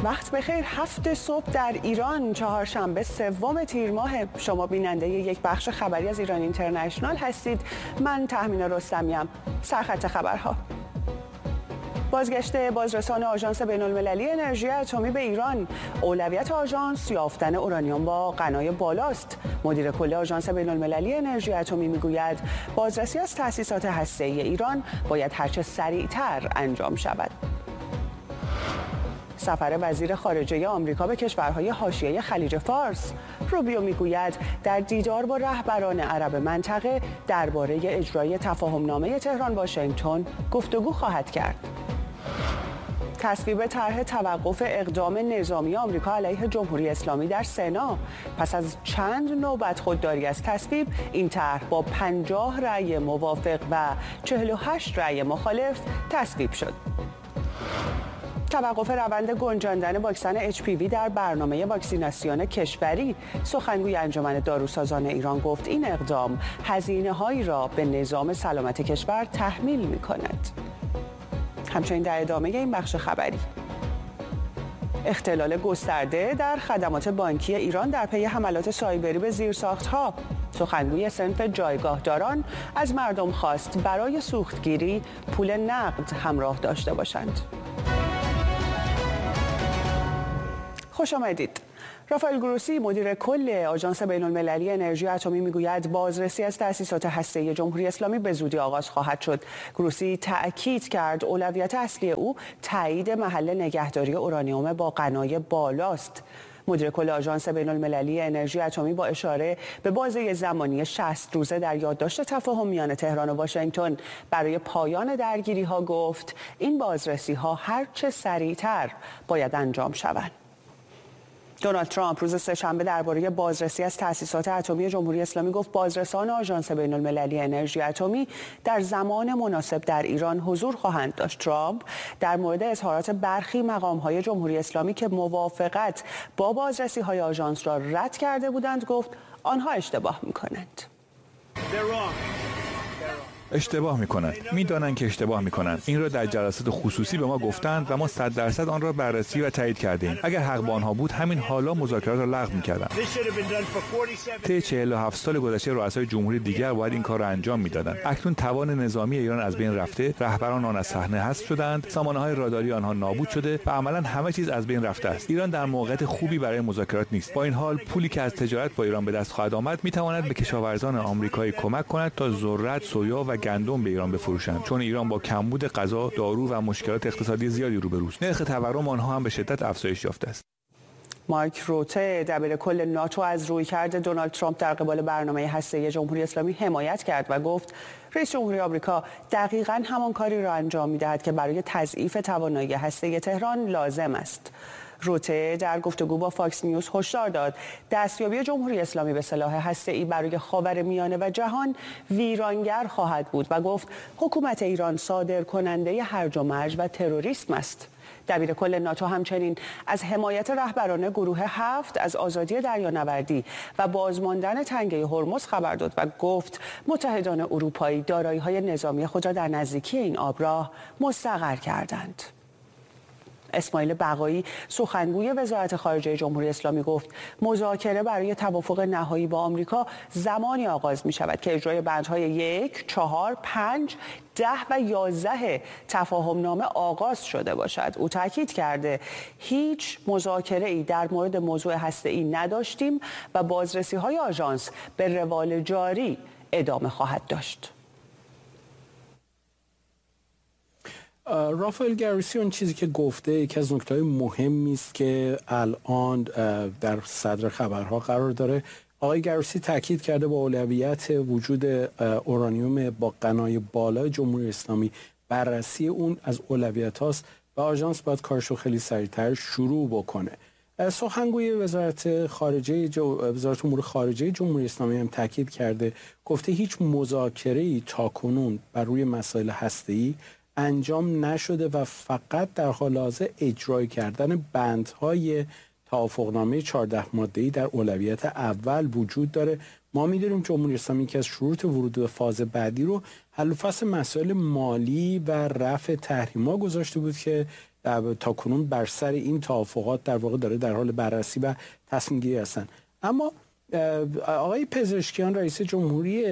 وقت بخیر. 7 صبح در ایران، چهارشنبه 3 تیر ماه. شما بیننده یک بخش خبری از ایران اینترنشنال هستید. من تهمینا رستمی‌ام. سرخط خبرها: بازگشت بازرسان آژانس بین‌المللی انرژی اتمی به ایران. اولویت آژانس یافتن اورانیوم با غنای بالاست. مدیر کل آژانس بین‌المللی انرژی اتمی میگوید بازرسی از تأسیسات هسته‌ای ایران باید هرچه سریعتر انجام شود. سفر وزیر خارجه آمریکا به کشورهای حاشیه خلیج فارس. روبیو میگوید در دیدار با رهبران عرب منطقه درباره اجرای تفاهمنامه تهران واشنگتن گفتگو خواهد کرد. تصویب طرح توقف اقدام نظامی آمریکا علیه جمهوری اسلامی در سنا. پس از چند نوبت خودداری از تصویب، این طرح با 50 رأی موافق و 48 رأی مخالف تصویب شد. توقف روند گنجاندن واکسن HPV در برنامه واکسیناسیون کشوری. سخنگوی انجمن داروسازان ایران گفت این اقدام هزینه‌هایی را به نظام سلامت کشور تحمیل می‌کند. همچنین در ادامه این بخش خبری: اختلال گسترده در خدمات بانکی ایران در پی حملات سایبری به زیرساخت‌ها. سخنگوی صنف جایگاهداران از مردم خواست برای سوختگیری پول نقد همراه داشته باشند. خوش آمدید. رافائل گروسی، مدیر کل آژانس بین‌المللی انرژی اتمی میگوید بازرسی از تأسیسات هسته‌ای جمهوری اسلامی به زودی آغاز خواهد شد. گروسی تأکید کرد اولویت اصلی او تایید محل نگهداری اورانیوم با غنای بالاست. مدیر کل آژانس بین‌المللی انرژی اتمی با اشاره به بازه زمانی 60 روزه در یادداشت تفاهم میان تهران و واشنگتن برای پایان درگیری‌ها گفت این بازرسی‌ها هرچه سریعتر باید انجام شوند. دونالد ترامپ روز سه‌شنبه درباره بازرسی از تأسیسات اتمی جمهوری اسلامی گفت بازرسان آژانس بین‌المللی انرژی اتمی در زمان مناسب در ایران حضور خواهند داشت. ترامپ در مورد اظهارات برخی مقام‌های جمهوری اسلامی که موافقت با بازرسی‌های آژانس را رد کرده بودند گفت آنها اشتباه می‌کنند. اشتباه میکنند. میدانند که اشتباه میکنند. این را در جلسات خصوصی به ما گفتند و ما 100% آن را بررسی و تایید کردیم. اگر حق با آنها بود همین حالا مذاکرات را لغو میکردند. طی 47 سال گذشته رؤسای جمهوری دیگر باید این کار را انجام میدادند. اکنون توان نظامی ایران از بین رفته، رهبران آن از صحنه حذف شدند، سامانه‌های راداری آنها نابود شده و عملاً همه چیز از بین رفته است. ایران در موقعیت خوبی برای مذاکرات نیست. با این حال پولی که از تجارت با ایران به دست خواهد آمد میتواند به کشاورزان آمریکایی کمک کند تا ذرت، سویا و گندم به ایران بفروشند، چون ایران با کمبود غذا، دارو و مشکلات اقتصادی زیادی روبروست. نرخ تورم آنها هم به شدت افزایش یافته است. مارک روته، دبیر کل ناتو، از رویکرد دونالد ترامپ در قبال برنامه هسته‌ای جمهوری اسلامی حمایت کرد و گفت رئیس جمهوری آمریکا دقیقاً همان کاری را انجام می‌دهد که برای تضعیف توانایی هسته‌ای تهران لازم است. روته در گفتگو با فاکس نیوز هشدار داد دستیابی جمهوری اسلامی به سلاح هسته‌ای برای خاورمیانه و جهان ویرانگر خواهد بود و گفت حکومت ایران صادرکننده هرج و مرج و تروریسم است. دبیر کل ناتو همچنین از حمایت رهبران گروه 7 از آزادی دریانوردی و بازماندن تنگه هرمز خبر داد و گفت متحدان اروپایی دارایی‌های نظامی خود را در نزدیکی این آبراه مستقر کردند. اسماعیل بقایی، سخنگوی وزارت خارجه جمهوری اسلامی گفت مذاکره برای توافق نهایی با آمریکا زمانی آغاز می شود که اجرای بندهای 1، 4، 5، 10 و 11 تفاهمنامه آغاز شده باشد. او تاکید کرده هیچ مذاکره‌ای در مورد موضوع هسته‌ای نداشتیم و بازرسی‌های آژانس به روال جاری ادامه خواهد داشت. رافائل گروسی اون چیزی که گفته یکی از نکته‌های مهمی است که الان در صدر خبرها قرار داره. آقای گروسی تاکید کرده با اولویت وجود اورانیوم با غنای بالا جمهوری اسلامی بررسی اون از اولویت هاست و آژانس باید کارشو خیلی سریعتر شروع بکنه. سخنگوی وزارت امور خارجه جمهوری اسلامی هم تاکید کرده، گفته هیچ مذاکره‌ای تاکنون بر روی مسائل هسته‌ای انجام نشده و فقط در حال حاضر اجرای کردن بندهای توافقنامه 14 ماده‌ای در اولویت اول وجود داره. ما می‌دونیم جمهوری اسلامی که از شروط ورود به فاز بعدی رو حل و فصل مسائل مالی و رفع تحریم‌ها گذاشته بود که تا کنون بر سر این توافقات در واقع داره در حال بررسی و تصمیم گیری هستن. اما آقای پزشکیان رئیس جمهوری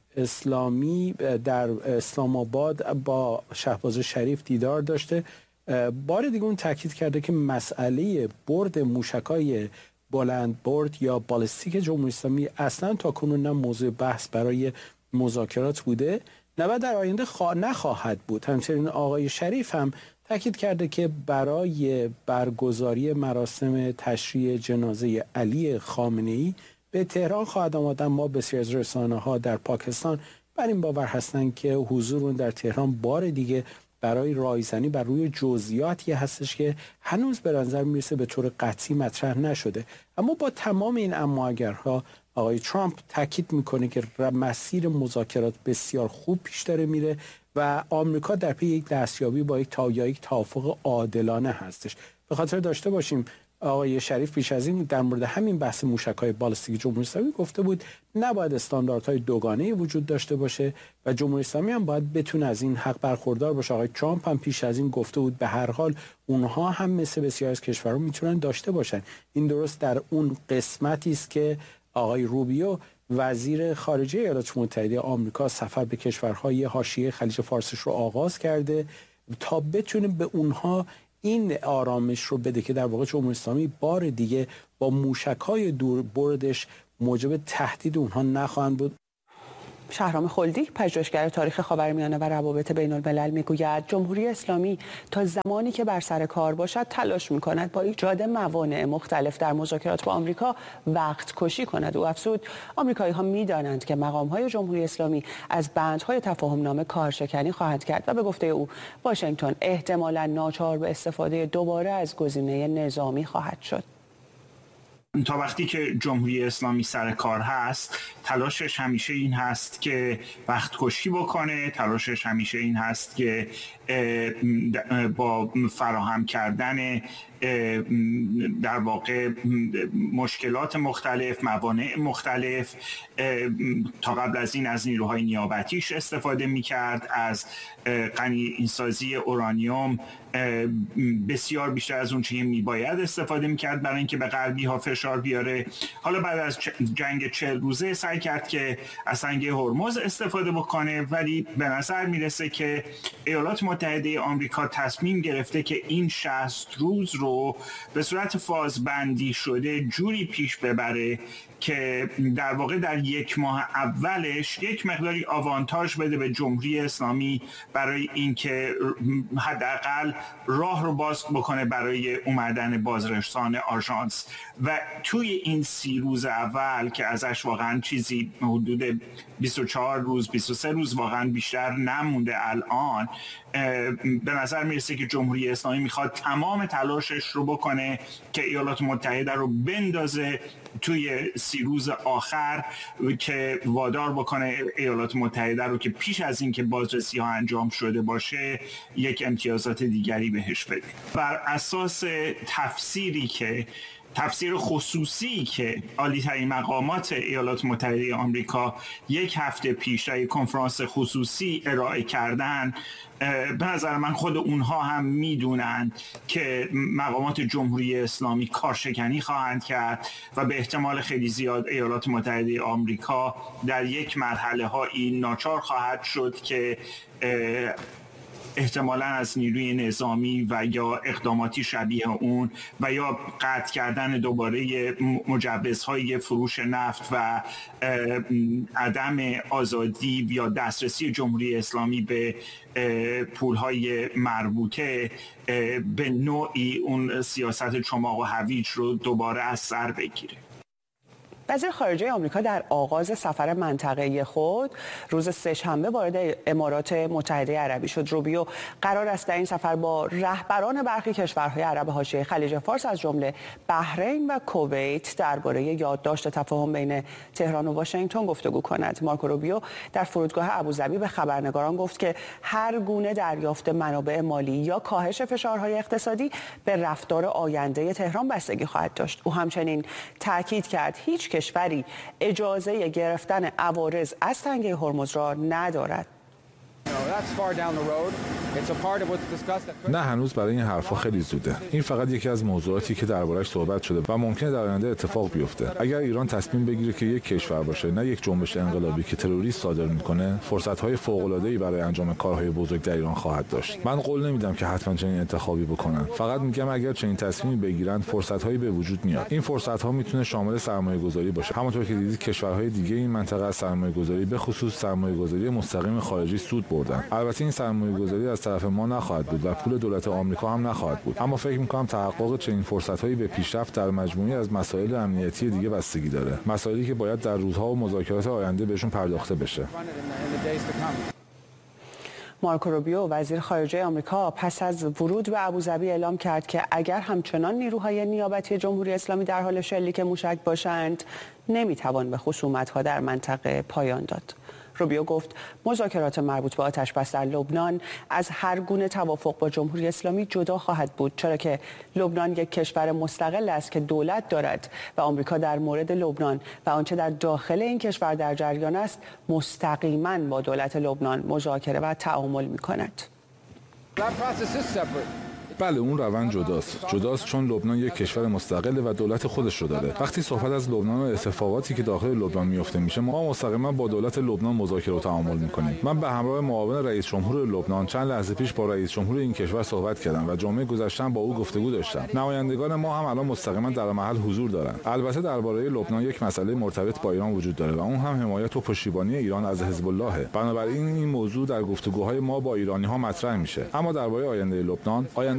اسلامی در اسلام آباد با شهباز شریف دیدار داشته. بار دیگه اون تاکید کرده که مسئله برد موشک‌های بلند برد یا بالستیک جمهوری اسلامی اصلا تا کنون نه موضوع بحث برای مذاکرات بوده نه و در آینده نخواهد بود. همچنین آقای شریف هم تاکید کرده که برای برگزاری مراسم تشییع جنازه علی خامنه‌ای به تهران خواهد آمد. ما بسیار از رسانه‌ها در پاکستان بر این باور هستند که حضور اون در تهران بار دیگه برای رایزنی بر روی جزئیاتی هستش که هنوز به نظر میرسه به طور قطعی مطرح نشده. اما با تمام این اما اگرها آقای ترامپ تاکید میکنه که مسیر مذاکرات بسیار خوب پیش داره میره و آمریکا در پی یک دستیابی با یک توافق عادلانه هستش. به خاطر داشته باشیم آقای شریف پیش از این در مورد همین بحث موشک‌های بالستیک جمهوری اسلامی گفته بود نباید استانداردهای دوگانه‌ای وجود داشته باشه و جمهوری اسلامی هم باید بتونه از این حق برخوردار باشه. آقای ترامپ هم پیش از این گفته بود به هر حال اونها هم مثل بسیار از کشورها میتونن داشته باشن. این درست در اون قسمتی است که آقای روبیو وزیر خارجه ایالات متحده آمریکا سفر به کشورهای حاشیه خلیج فارس رو آغاز کرده تا بتونه به اونها این آرامش رو بده که در واقع جمهوری اسلامی بار دیگه با موشک‌های دور بردش موجب تهدید اونها نخواهند بود. شهرام خلدی پژوهشگر تاریخ خاورمیانه و روابط بین الملل میگوید جمهوری اسلامی تا زمانی که بر سر کار باشد تلاش میکند با ایجاد موانع مختلف در مذاکرات با آمریکا وقت کشی کند. او افزود آمریکایی ها میدانند که مقام های جمهوری اسلامی از بندهای تفاهم نامه کارشکنی خواهد کرد و به گفته او واشنگتن احتمالاً ناچار به استفاده دوباره از گزینه نظامی خواهد شد. تا وقتی که جمهوری اسلامی سر کار هست تلاشش همیشه این هست که وقت کشی بکنه، تلاشش همیشه این هست که با فراهم کردن در واقع مشکلات مختلف، موانع مختلف، تا قبل از این از نیروهای نیابتیش استفاده می‌کرد، از غنی‌سازی اورانیوم بسیار بیشتر از اون چیزی میباید استفاده می‌کرد برای اینکه به غربی‌ها فشار بیاره. حالا بعد از جنگ 40 روزه سعی کرد که از سنگ هرمز استفاده بکنه، ولی به نظر میرسه که ایالات متحده آمریکا تصمیم گرفته که این 60 روز رو به صورت فازبندی شده جوری پیش ببره که در واقع در یک ماه اولش یک مقداری آوانتاژ بده به جمهوری اسلامی برای اینکه حداقل راه رو باز بکنه برای اومدن بازرسان آژانس. و توی این 30 روز اول که ازش واقعا چیزی حدود 24 روز 23 روز واقعا بیشتر نمونده الان، به نظر میرسه که جمهوری اسلامی میخواد تمام تلاشش رو بکنه که ایالات متحده رو بندازه توی 30 روز آخر که وادار بکنه ایالات متحده رو که پیش از این که بازرسی ها انجام شده باشه یک امتیازات دیگری بهش بده. بر اساس تفسیر خصوصی که عالی‌ترین مقامات ایالات متحده آمریکا یک هفته پیش در یک کنفرانس خصوصی ارائه کردن، به نظر من خود اونها هم میدونن که مقامات جمهوری اسلامی کارشکنی خواهند کرد و به احتمال خیلی زیاد ایالات متحده آمریکا در یک مرحله هایی ناچار خواهد شد که احتمالاً از نیروی نظامی و یا اقداماتی شبیه اون و یا قطع کردن دوباره مجوزهای فروش نفت و عدم آزادی یا دسترسی جمهوری اسلامی به پولهای مربوطه به نوعی اون سیاست چماق و هویج رو دوباره از سر بگیره. وزیر خارجه آمریکا در آغاز سفر منطقه‌ای خود روز سه‌شنبه وارد امارات متحده عربی شد. روبیو قرار است در این سفر با رهبران برخی کشورهای عرب حاشیه خلیج فارس از جمله بحرین و کویت درباره یادداشت تفاهم بین تهران و واشنگتن گفتگو کند. مارکو روبیو در فرودگاه ابوظبی به خبرنگاران گفت که هر گونه دریافت منابع مالی یا کاهش فشارهای اقتصادی به رفتار آینده تهران بستگی خواهد داشت. او همچنین تاکید کرد هیچ کشوری اجازه گرفتن عوارض از تنگه هرمز را ندارد. نه، هنوز برای این حرفا خیلی زوده. این فقط یکی از موضوعاتی که دربارش صحبت شده و ممکنه در آینده اتفاق بیفته. اگر ایران تصمیم بگیره که یک کشور باشه، نه یک جنبش انقلابی که تروریست صادر میکنه، فرصت‌های فوق‌العاده‌ای برای انجام کارهای بزرگ در ایران خواهد داشت. من قول نمیدم که حتما چنین انتخابی بکنن. فقط میگم اگر چنین تصمیمی بگیرن، فرصت‌هایی به وجود میاد. این فرصت‌ها میتونه شامل سرمایه‌گذاری باشه. همونطور که دیدید کشورهای دیگه این منطقه از سرمایه‌گذاری به خصوص سرمایه‌گذاری مستقیم خارجی سود بردن. البته این سرمایه‌گذاری از طرف ما نخواهد بود و پول دولت آمریکا هم نخواهد بود. اما فکر می‌کنم تحقق چنین فرصت‌هایی به پیشرفت در مجموعه‌ای از مسائل امنیتی دیگه بستگی داره. مسائلی که باید در روزها و مذاکرات آینده بهشون پرداخته بشه. مارکو روبیو وزیر خارجه آمریکا پس از ورود به ابوظبی اعلام کرد که اگر همچنان نیروهای نیابتی جمهوری اسلامی در حال شلیک موشک باشند، نمیتوان به خصومت‌ها در منطقه پایان داد. روبیو گفت مذاکرات مربوط به آتش‌بس در لبنان از هر گونه توافق با جمهوری اسلامی جدا خواهد بود، چرا که لبنان یک کشور مستقل است که دولت دارد و آمریکا در مورد لبنان و آنچه در داخل این کشور در جریان است مستقیما با دولت لبنان مذاکره و تعامل می‌کند. بله، اون روند جداست چون لبنان یک کشور مستقله و دولت خودش رو داره. وقتی صحبت از لبنان و اتفاقاتی که داخل لبنان میفته میشه، ما مستقیما با دولت لبنان مذاکره و تعامل میکنیم. من به همراه معاون رئیس جمهور لبنان چند لحظه پیش با رئیس جمهور این کشور صحبت کردم و جمعه گذشته با او گفتگو داشتم. نمایندگان ما هم الان مستقیما در محل حضور دارن. البته درباره لبنان یک مسئله مرتبط با ایران وجود داره و اون هم حمایت و پشتیبانی ایران از حزب الله. بنابراین این موضوع در گفتگوهای ما با ایرانی‌ها مطرح میشه. اما درباره آینده لبنان